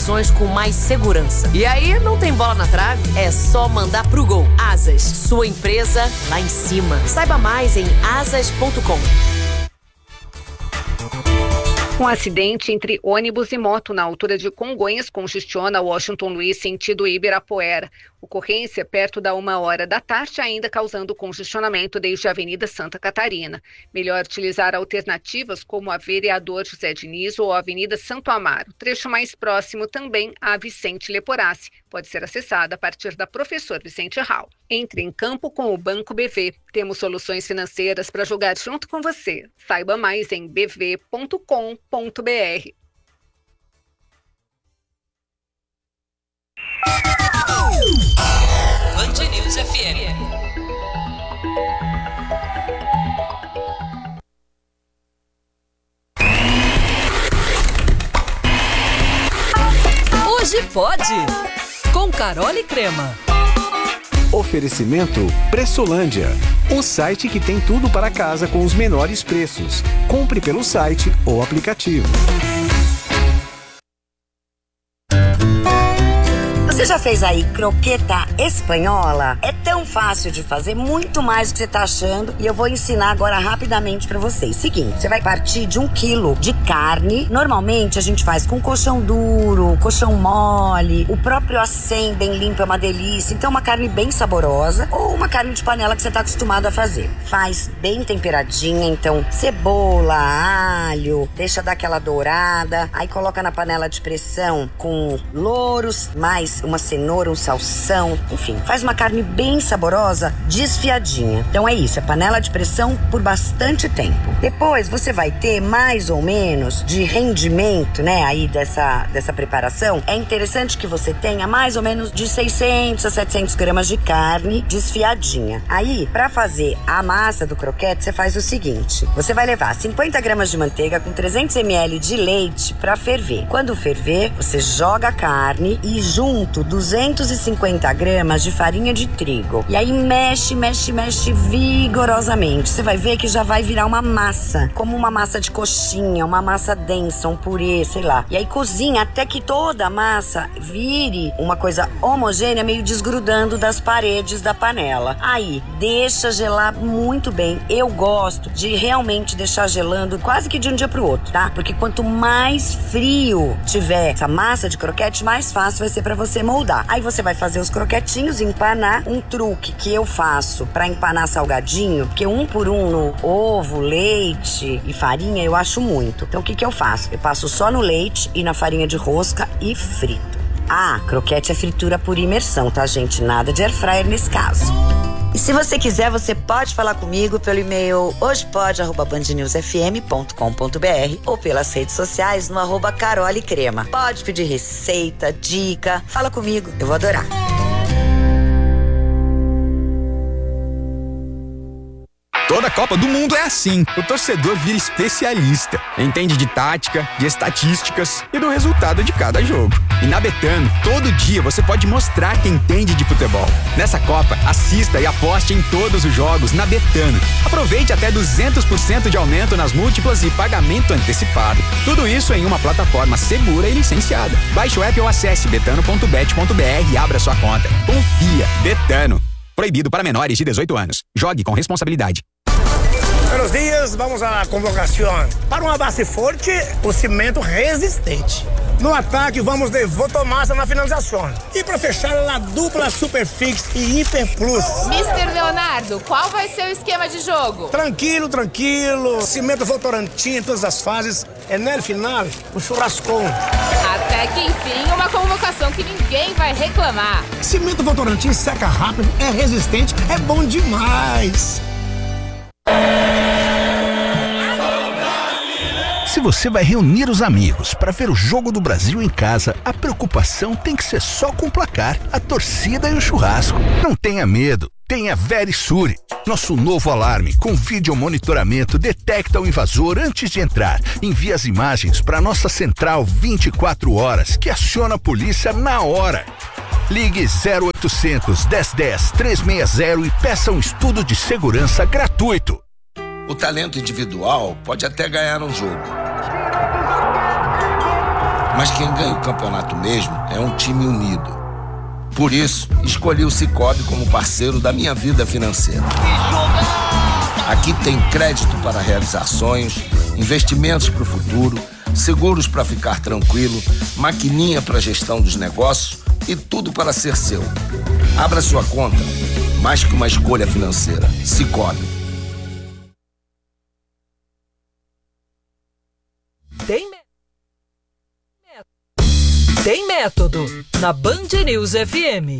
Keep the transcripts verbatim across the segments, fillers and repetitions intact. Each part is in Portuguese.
posições com mais segurança. E aí, não tem bola na trave? É só mandar pro gol. Asas, sua empresa lá em cima. Saiba mais em asas ponto com. Um acidente entre ônibus e moto na altura de Congonhas congestiona Washington Luiz sentido Ibirapuera. Ocorrência perto da uma hora da tarde, ainda causando congestionamento desde a Avenida Santa Catarina. Melhor utilizar alternativas como a Vereador José Diniz ou a Avenida Santo Amaro. Trecho mais próximo também a Vicente Leporassi. Pode ser acessada a partir da Professor Vicente Rau. Entre em campo com o Banco B V. Temos soluções financeiras para jogar junto com você. Saiba mais em b v ponto com ponto b r. Band News F M. Hoje pode, com Carol e Crema. Oferecimento Pressolândia, o site que tem tudo para casa com os menores preços. Compre pelo site ou aplicativo. Você já fez aí croqueta espanhola? É tão fácil de fazer, muito mais do que você tá achando, e eu vou ensinar agora rapidamente pra vocês. Seguinte, você vai partir de um quilo de carne. Normalmente a gente faz com colchão duro, colchão mole, o próprio acendem limpo é uma delícia, então uma carne bem saborosa, ou uma carne de panela que você tá acostumado a fazer. Faz bem temperadinha, então cebola, alho, deixa dar aquela dourada, aí coloca na panela de pressão com louros, mais uma cenoura, um salsão, enfim, faz uma carne bem saborosa, desfiadinha. Então é isso, é panela de pressão por bastante tempo. Depois você vai ter mais ou menos de rendimento, né, aí dessa, dessa preparação. É interessante que você tenha mais ou menos de seiscentos a setecentos gramas de carne desfiadinha. Aí, para fazer a massa do croquete, você faz o seguinte: você vai levar cinquenta gramas de manteiga com trezentos mililitros de leite para ferver. Quando ferver, você joga a carne e junto duzentos e cinquenta gramas de farinha de trigo. E aí mexe, mexe, mexe vigorosamente. Você vai ver que já vai virar uma massa, como uma massa de coxinha, uma massa densa, um purê, sei lá. E aí cozinha até que toda a massa vire uma coisa homogênea, meio desgrudando das paredes da panela. Aí, deixa gelar muito bem. Eu gosto de realmente deixar gelando quase que de um dia pro outro, tá? Porque quanto mais frio tiver essa massa de croquete, mais fácil vai ser pra você moldar. Aí você vai fazer os croquetinhos, empanar. Um truque que eu faço pra empanar salgadinho, porque um por um no ovo, leite e farinha eu acho muito. Então o que que eu faço? Eu passo só no leite e na farinha de rosca e frito. Ah, croquete é fritura por imersão, tá, gente? Nada de air fryer nesse caso. E se você quiser, você pode falar comigo pelo e-mail hojepode arroba band news f m ponto com ponto b r ou pelas redes sociais no arroba Carol e Crema. Pode pedir receita, dica, fala comigo, eu vou adorar. Toda Copa do Mundo é assim. O torcedor vira especialista. Entende de tática, de estatísticas e do resultado de cada jogo. E na Betano, todo dia você pode mostrar que entende de futebol. Nessa Copa, assista e aposte em todos os jogos na Betano. Aproveite até duzentos por cento de aumento nas múltiplas e pagamento antecipado. Tudo isso em uma plataforma segura e licenciada. Baixe o app ou acesse betano ponto bet ponto b r e abra sua conta. Confia. Betano. Proibido para menores de dezoito anos. Jogue com responsabilidade. Buenos dias, vamos à convocação. Para uma base forte, o cimento resistente. No ataque, vamos de Votomassa na finalização. E para fechar, a dupla Superfix e Hiper Plus. mister Leonardo, qual vai ser o esquema de jogo? Tranquilo, tranquilo. Cimento Votorantim em todas as fases. É no final, o churrascão. Até que enfim, uma convocação que ninguém vai reclamar. Cimento Votorantim seca rápido, é resistente, é bom demais. Se você vai reunir os amigos para ver o Jogo do Brasil em casa, a preocupação tem que ser só com o placar, a torcida e o churrasco. Não tenha medo, tenha Verisure. Nosso novo alarme com vídeo monitoramento detecta o invasor antes de entrar. Envia as imagens para nossa central vinte e quatro horas, que aciona a polícia na hora. Ligue zero oitocentos, dez dez, trezentos e sessenta e peça um estudo de segurança gratuito. O talento individual pode até ganhar um jogo, Mas quem ganha o campeonato mesmo é um time unido. Por isso, escolhi o Sicoob como parceiro da minha vida financeira. Aqui tem crédito para realizar sonhos, investimentos para o futuro, seguros para ficar tranquilo, maquininha para gestão dos negócios e tudo para ser seu. Abra sua conta, mais que uma escolha financeira. Sicoob. Tem, me... tem método na Band News F M.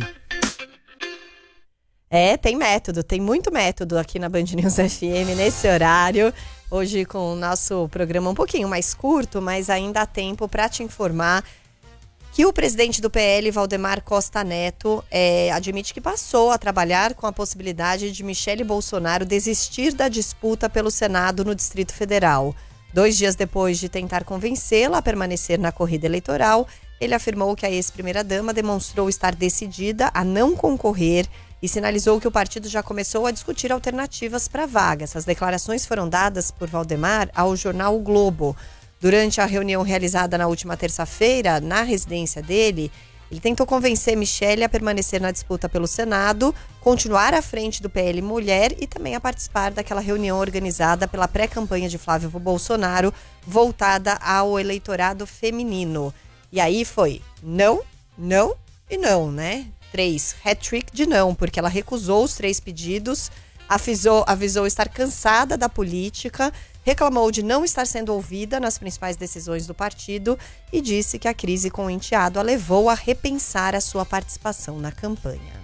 É, tem método, tem muito método aqui na Band News F M nesse horário. Hoje com o nosso programa um pouquinho mais curto, mas ainda há tempo para te informar que o presidente do P L, Valdemar Costa Neto, é, admite que passou a trabalhar com a possibilidade de Michele Bolsonaro desistir da disputa pelo Senado no Distrito Federal. Dois dias depois de tentar convencê-la a permanecer na corrida eleitoral, ele afirmou que a ex-primeira-dama demonstrou estar decidida a não concorrer e sinalizou que o partido já começou a discutir alternativas para a vaga. Essas declarações foram dadas por Valdemar ao jornal O Globo. Durante a reunião realizada na última terça-feira, na residência dele, ele tentou convencer Michele a permanecer na disputa pelo Senado, continuar à frente do P L Mulher e também a participar daquela reunião organizada pela pré-campanha de Flávio Bolsonaro, voltada ao eleitorado feminino. E aí foi não, não e não, né? Três hat-trick de não, porque ela recusou os três pedidos, avisou, avisou estar cansada da política, reclamou de não estar sendo ouvida nas principais decisões do partido e disse que a crise com o enteado a levou a repensar a sua participação na campanha.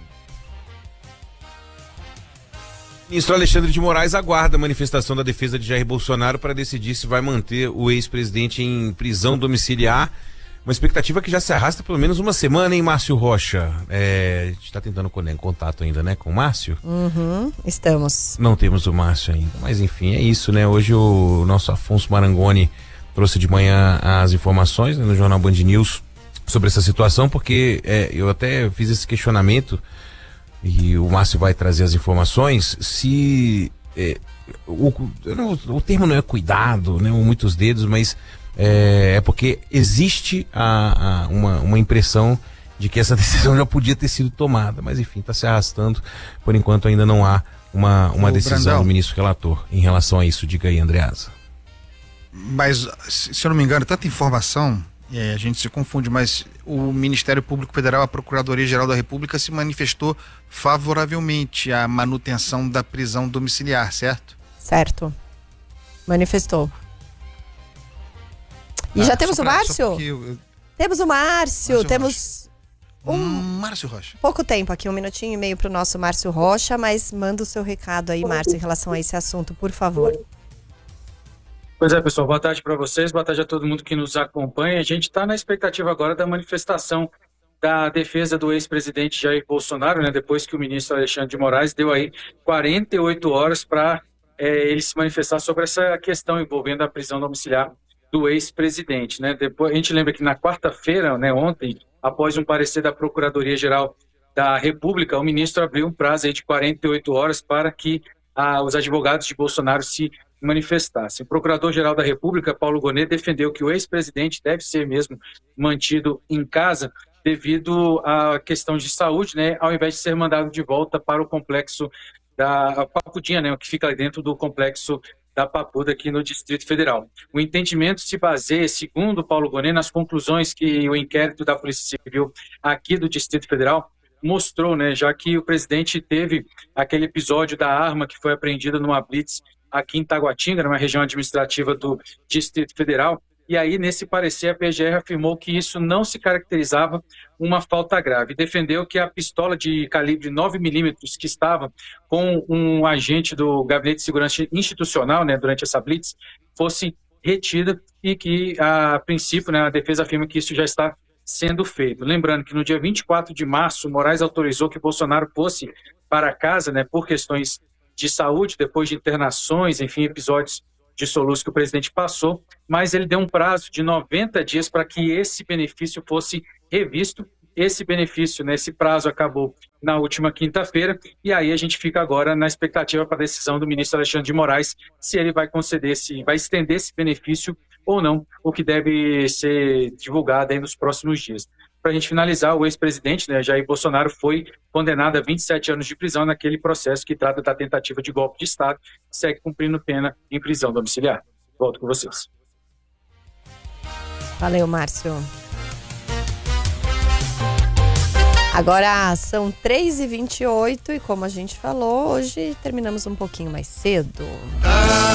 O ministro Alexandre de Moraes aguarda a manifestação da defesa de Jair Bolsonaro para decidir se vai manter o ex-presidente em prisão domiciliar. Uma expectativa que já se arrasta pelo menos uma semana, hein, Márcio Rocha? É, a gente está tentando em contato ainda, né, com o Márcio? Uhum, estamos. Não temos o Márcio ainda, mas enfim, é isso, né? Hoje o nosso Afonso Marangoni trouxe de manhã as informações, né, no Jornal Band News sobre essa situação, porque é, eu até fiz esse questionamento e o Márcio vai trazer as informações, se é, o, não, o termo não é cuidado, né, muitos dedos, mas É, é porque existe a, a, uma, uma impressão de que essa decisão já podia ter sido tomada, mas enfim, está se arrastando. Por enquanto ainda não há uma, uma decisão Brandão, do ministro relator em relação a isso. Diga aí, Andreasa. Mas, se eu não me engano, tanta informação, é, a gente se confunde, mas o Ministério Público Federal, a Procuradoria-Geral da República se manifestou favoravelmente à manutenção da prisão domiciliar, certo? Certo. Manifestou. E ah, já temos pra, o Márcio? Eu... Temos o Márcio, Márcio temos Rocha. um Márcio Rocha. Pouco tempo aqui, um minutinho e meio para o nosso Márcio Rocha, mas manda o seu recado aí, Márcio, em relação a esse assunto, por favor. Pois é, pessoal, boa tarde para vocês, boa tarde a todo mundo que nos acompanha. A gente está na expectativa agora da manifestação da defesa do ex-presidente Jair Bolsonaro, né, depois que o ministro Alexandre de Moraes deu aí quarenta e oito horas para é, ele se manifestar sobre essa questão envolvendo a prisão domiciliar do ex-presidente, né? Depois a gente lembra que na quarta-feira, né, ontem, após um parecer da Procuradoria-Geral da República, o ministro abriu um prazo aí de quarenta e oito horas para que ah, os advogados de Bolsonaro se manifestassem. O Procurador-Geral da República, Paulo Gonet, defendeu que o ex-presidente deve ser mesmo mantido em casa devido à questão de saúde, né, ao invés de ser mandado de volta para o complexo da Papudinha, né, que fica dentro do complexo da Papuda aqui no Distrito Federal. O entendimento se baseia, segundo Paulo Gonet, nas conclusões que o inquérito da Polícia Civil aqui do Distrito Federal mostrou, né, já que o presidente teve aquele episódio da arma que foi apreendida numa blitz aqui em Taguatinga, numa região administrativa do Distrito Federal, e aí nesse parecer a P G R afirmou que isso não se caracterizava uma falta grave. Defendeu que a pistola de calibre nove milímetros que estava com um agente do Gabinete de Segurança Institucional, né, durante essa blitz, fosse retida e que, a princípio, né, a defesa afirma que isso já está sendo feito. Lembrando que no dia vinte e quatro de março, Moraes autorizou que Bolsonaro fosse para casa, né, por questões de saúde, depois de internações, enfim, episódios de soluço que o presidente passou, mas ele deu um prazo de noventa dias para que esse benefício fosse revisto. Esse benefício, né, esse prazo acabou na última quinta-feira, e aí a gente fica agora na expectativa para a decisão do ministro Alexandre de Moraes, se ele vai conceder, se vai estender esse benefício ou não, o que deve ser divulgado aí nos próximos dias. Para a gente finalizar, o ex-presidente, né, Jair Bolsonaro, foi condenado a vinte e sete anos de prisão naquele processo que trata da tentativa de golpe de Estado, e segue cumprindo pena em prisão domiciliar. Volto com vocês. Valeu, Márcio. Agora são três e vinte e oito e como a gente falou, hoje terminamos um pouquinho mais cedo.